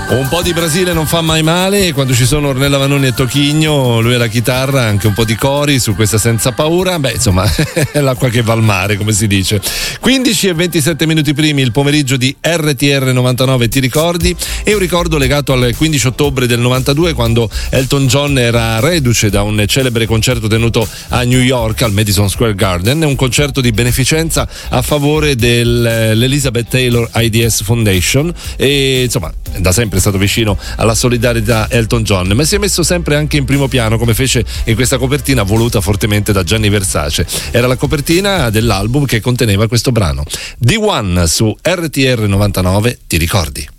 Un po' di Brasile non fa mai male, quando ci sono Ornella Vanoni e Tochigno, lui alla chitarra, anche un po' di cori su questa Senza Paura, beh insomma è l'acqua che va al mare, come si dice. 15 e 27 minuti primi, il pomeriggio di RTR 99, ti ricordi? E un ricordo legato al 15 ottobre del 92, quando Elton John era reduce da un celebre concerto tenuto a New York al Madison Square Garden, un concerto di beneficenza a favore dell'Elizabeth Taylor AIDS Foundation, e insomma da sempre è stato vicino alla solidarietà Elton John, ma si è messo sempre anche in primo piano, come fece in questa copertina voluta fortemente da Gianni Versace. Era la copertina dell'album che conteneva questo brano. The One su RTR 99, ti ricordi?